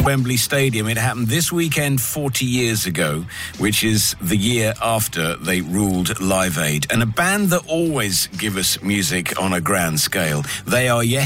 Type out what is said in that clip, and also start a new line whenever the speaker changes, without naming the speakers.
Wembley Stadium. It happened this weekend 40 years ago, which is the year after they ruled Live Aid. And a band that always give us music on a grand scale. They are Yes